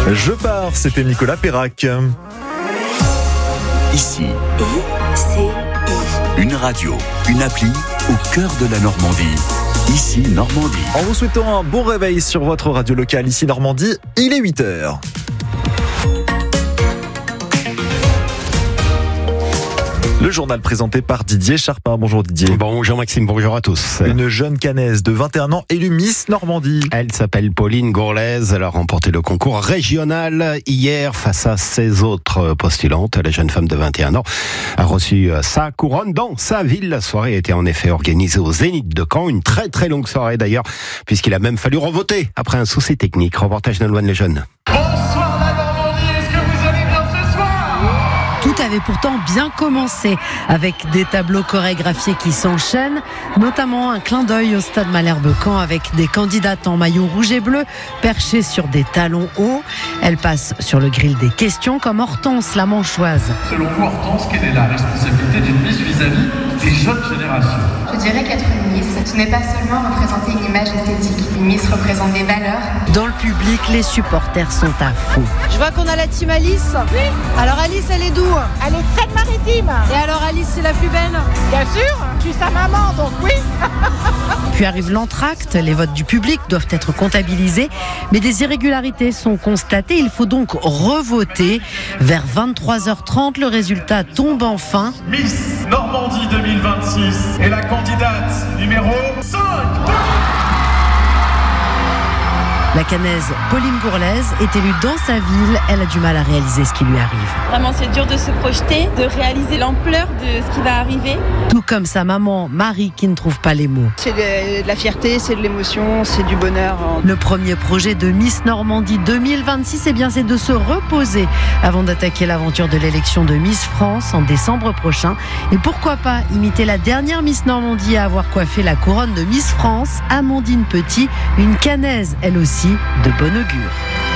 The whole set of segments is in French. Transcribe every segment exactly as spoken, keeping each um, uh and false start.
Je pars, c'était Nicolas Perrac. Ici, I C I. une radio, une appli au cœur de la Normandie. Ici, Normandie. En vous souhaitant un bon réveil sur votre radio locale, ici Normandie, il est huit heures. Le journal présenté par Didier Charpin. Bonjour Didier. Bonjour Maxime, bonjour à tous. Une jeune Caennaise de vingt et un ans élue Miss Normandie. Elle s'appelle Pauline Gourlaise. Elle a remporté le concours régional hier face à ses autres postulantes. La jeune femme de vingt et un ans a reçu sa couronne dans sa ville. La soirée a été en effet organisée au Zénith de Caen. Une très très longue soirée d'ailleurs, puisqu'il a même fallu revoter après un souci technique. Reportage d'Antoine Lejeune. Bonsoir la Normandie, est-ce que vous allez bien ce soir ? Tout avait pourtant bien commencé avec des tableaux chorégraphiés qui s'enchaînent, notamment un clin d'œil au stade Malherbe-Caen avec des candidates en maillot rouge et bleu perchées sur des talons hauts. Elles passent sur le grill des questions comme Hortense, la manchoise. Selon vous, Hortense, quelle est la responsabilité d'une Miss vis-à-vis des jeunes générations ? Je dirais qu'être une Miss, ce n'est pas seulement représenter une image esthétique. Une Miss représente des valeurs. Dans le public, les supporters sont à fond. Je vois qu'on a la team Alice. Oui. Alors Alice, elle est d'où ? Elle est de Seine-Maritime. Et alors Alice, c'est la plus belle ? Bien sûr, je suis sa maman, donc oui. Puis arrive l'entracte, les votes du public doivent être comptabilisés, mais des irrégularités sont constatées, il faut donc revoter. Vers vingt-trois heures trente, le résultat tombe enfin. Miss Normandie deux mille vingt-six est la candidate numéro cinq. La Caennaise Pauline Gourlaise est élue dans sa ville. Elle a du mal à réaliser ce qui lui arrive. Vraiment, c'est dur de se projeter, de réaliser l'ampleur de ce qui va arriver. Tout comme sa maman, Marie, qui ne trouve pas les mots. C'est de la fierté, c'est de l'émotion, c'est du bonheur. Le premier projet de Miss Normandie deux mille vingt-six, eh bien, c'est de se reposer avant d'attaquer l'aventure de l'élection de Miss France en décembre prochain. Et pourquoi pas imiter la dernière Miss Normandie à avoir coiffé la couronne de Miss France, Amandine Petit, une Caennaise, elle aussi, de bon augure.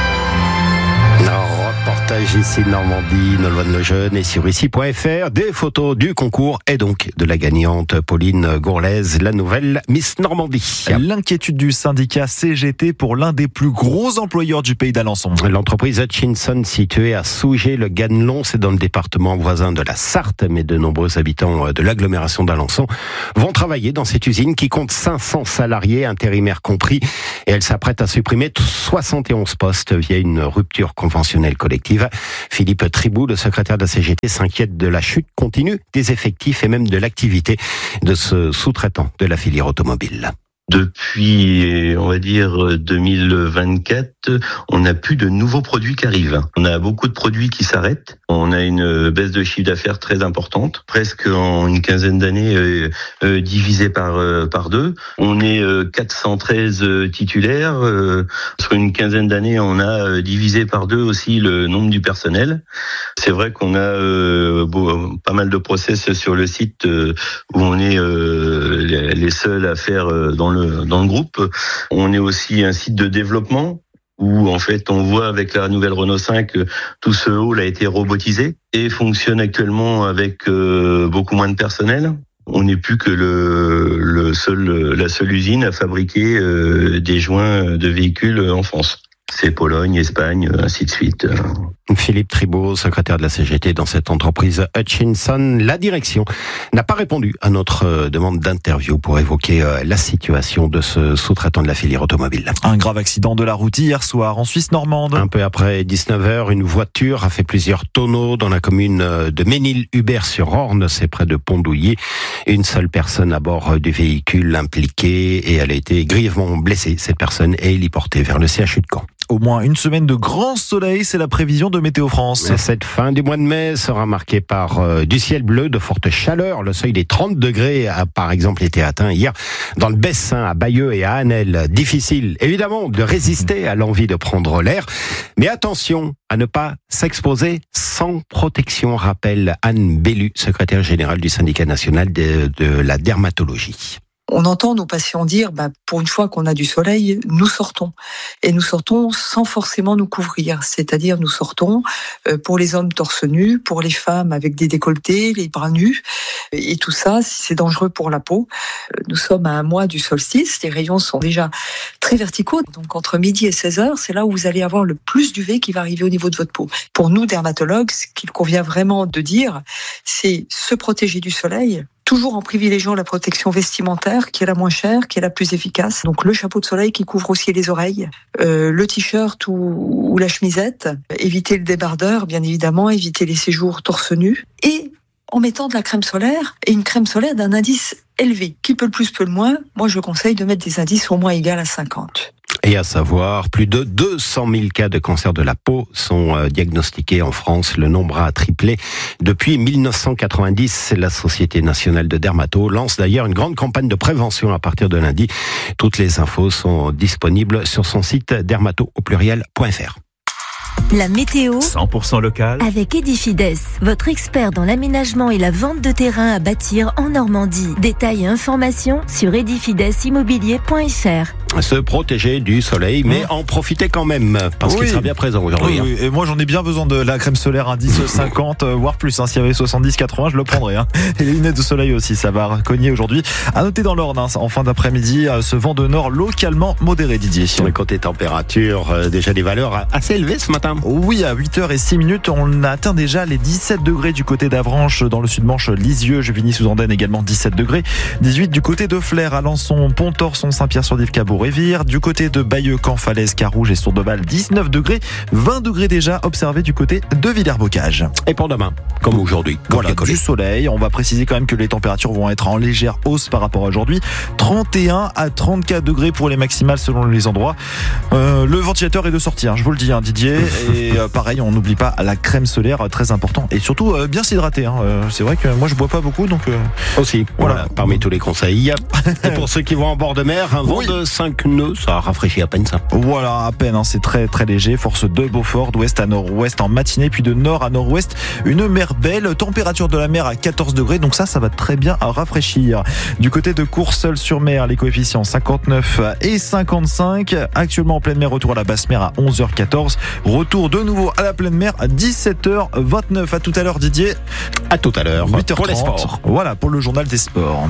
Reportage ici de Normandie, Nolwenn Lejeune et sur ici point F R, des photos du concours et donc de la gagnante Pauline Gourlaise, la nouvelle Miss Normandie. L'inquiétude du syndicat C G T pour l'un des plus gros employeurs du pays d'Alençon. L'entreprise Hutchinson, située à Sougé-le-Ganelon, c'est dans le département voisin de la Sarthe, mais de nombreux habitants de l'agglomération d'Alençon vont travailler dans cette usine qui compte cinq cents salariés, intérimaires compris, et elle s'apprête à supprimer soixante et onze postes via une rupture conventionnelle collective. Philippe Tribou, le secrétaire de la C G T, s'inquiète de la chute continue des effectifs et même de l'activité de ce sous-traitant de la filière automobile. Depuis, on va dire, deux mille vingt-quatre, on n'a plus de nouveaux produits qui arrivent. On a beaucoup de produits qui s'arrêtent. On a une baisse de chiffre d'affaires très importante, presque en une quinzaine d'années euh, euh, divisé par euh, par deux. On est euh, quatre cent treize titulaires. Euh, sur une quinzaine d'années, on a euh, divisé par deux aussi le nombre du personnel. C'est vrai qu'on a euh, beau, pas mal de process sur le site euh, où on est euh, les seuls à faire euh, dans le dans le groupe. On est aussi un site de développement où en fait on voit avec la nouvelle Renault cinq tout ce hall a été robotisé et fonctionne actuellement avec euh, beaucoup moins de personnel. On n'est plus que le, le seul, la seule usine à fabriquer euh, des joints de véhicules en France. C'est Pologne, Espagne, ainsi de suite. Philippe Tribot, secrétaire de la C G T dans cette entreprise Hutchinson. La direction n'a pas répondu à notre demande d'interview pour évoquer la situation de ce sous-traitant de la filière automobile. Un grave accident de la route hier soir en Suisse normande. Un peu après dix-neuf heures, une voiture a fait plusieurs tonneaux dans la commune de Ménil-Hubert-sur-Orne, c'est près de Pondouilly. Une seule personne à bord du véhicule impliqué et elle a été grièvement blessée. Cette personne est héliportée vers le C H U de Caen. Au moins une semaine de grand soleil, c'est la prévision de Météo France. Cette fin du mois de mai sera marquée par euh, du ciel bleu, de fortes chaleurs. Le seuil des trente degrés a par exemple été atteint hier dans le Bessin, à Bayeux et à Annelle. Difficile évidemment de résister à l'envie de prendre l'air. Mais attention à ne pas s'exposer sans protection, rappelle Anne Bellu, secrétaire générale du syndicat national de, de la dermatologie. On entend nos patients dire, bah, pour une fois qu'on a du soleil, nous sortons. Et nous sortons sans forcément nous couvrir. C'est-à-dire, nous sortons pour les hommes torse nu, pour les femmes avec des décolletés, les bras nus. Et tout ça, si c'est dangereux pour la peau. Nous sommes à un mois du solstice. Les rayons sont déjà très verticaux. Donc, entre midi et seize heures, c'est là où vous allez avoir le plus d'U V qui va arriver au niveau de votre peau. Pour nous, dermatologues, ce qu'il convient vraiment de dire, c'est se protéger du soleil, toujours en privilégiant la protection vestimentaire qui est la moins chère, qui est la plus efficace. Donc le chapeau de soleil qui couvre aussi les oreilles, euh, le t-shirt ou, ou la chemisette, éviter le débardeur, bien évidemment, éviter les séjours torse nu, et en mettant de la crème solaire, et une crème solaire d'un indice élevé. Qui peut le plus, peut le moins. Moi, je conseille de mettre des indices au moins égal à cinquante. Et à savoir, plus de deux cent mille cas de cancer de la peau sont euh, diagnostiqués en France. Le nombre a triplé depuis mille neuf cent quatre-vingt-dix. La Société nationale de dermato lance d'ailleurs une grande campagne de prévention à partir de lundi. Toutes les infos sont disponibles sur son site dermato au pluriel point f r. La météo cent pour cent local avec Edifides, votre expert dans l'aménagement et la vente de terrain à bâtir en Normandie. Détails et informations sur edifides immobilier point f r. Se protéger du soleil, mais en profiter quand même, parce oui. qu'il sera bien présent aujourd'hui. Oui, oui. Et moi, j'en ai bien besoin de la crème solaire indice cinquante, voire plus. Hein. S'il y avait soixante-dix quatre-vingts, je le prendrais. Hein. Et les lunettes de soleil aussi, ça va cogner aujourd'hui. À noter dans l'Orne, hein, en fin d'après-midi, ce vent de nord localement modéré, Didier. Sur le côté température, euh, déjà des valeurs assez élevées ce matin. Oui, à huit heures six minutes, on atteint déjà les dix-sept degrés du côté d'Avranches, dans le Sud-Manche, Lisieux, Juvigny-sous-Andaine également dix-sept degrés. dix-huit du côté de Flers, Alençon, Pontorson, Saint-Pierre-sur-Dive, Cabourg, Révire. Du côté de Bayeux, Caen, Falaise, Carouge et Sourdeval, dix-neuf degrés. vingt degrés déjà observés du côté de Villers-Bocage. Et pour demain, comme aujourd'hui, voilà, du soleil. On va préciser quand même que les températures vont être en légère hausse par rapport à aujourd'hui. trente et un à trente-quatre degrés pour les maximales selon les endroits. Euh, le ventilateur est de sortie, hein, je vous le dis, hein, Didier. Et euh, pareil, on n'oublie pas la crème solaire, très important. Et surtout, euh, bien s'hydrater. Hein. Euh, c'est vrai que moi, je bois pas beaucoup, donc... Euh... Aussi, voilà, voilà, parmi tous les conseils. Et pour ceux qui vont en bord de mer, un vent oui. de cinq nœuds, ça rafraîchit à peine ça. Voilà, à peine, hein, c'est très très léger. Force de Beaufort, d'ouest à nord-ouest en matinée, puis de nord à nord-ouest. Une mer belle, température de la mer à quatorze degrés, donc ça, ça va très bien rafraîchir. Du côté de Courseulles-sur-Mer, les coefficients cinquante-neuf et cinquante-cinq. Actuellement en pleine mer, retour à la basse mer à onze heures quatorze. Retour de nouveau à la pleine mer à dix-sept heures vingt-neuf. À tout à l'heure, Didier. À tout à l'heure. huit heures trente. Pour les sports. Voilà, pour le journal des sports.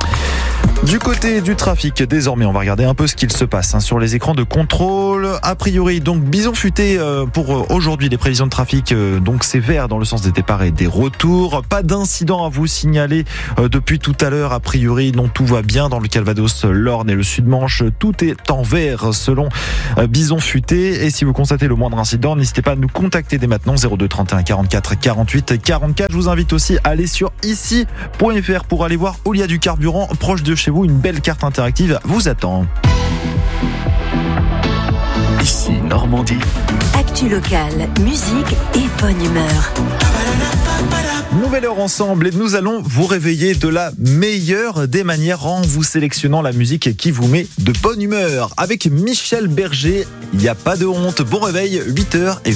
Du côté du trafic, désormais, on va regarder un peu ce qu'il se passe hein, sur les écrans de contrôle. A priori, donc bison futé euh, pour aujourd'hui. Les prévisions de trafic, euh, donc c'est vert dans le sens des départs et des retours. Pas d'incident à vous signaler euh, depuis tout à l'heure. A priori, non, tout va bien dans le Calvados, l'Orne et le Sud-Manche. Tout est en vert selon euh, bison futé. Et si vous constatez le moindre incident, n'hésitez pas à nous contacter dès maintenant. zéro deux trente et un quarante-quatre quarante-huit quarante-quatre. Je vous invite aussi à aller sur ici point f r pour aller voir où il y a du carburant proche de chez vous. Une belle carte interactive vous attend. Ici Normandie. Actu locale, musique et bonne humeur. Nouvelle heure ensemble et nous allons vous réveiller de la meilleure des manières en vous sélectionnant la musique qui vous met de bonne humeur. Avec Michel Berger, il n'y a pas de honte. Bon réveil, huit heures et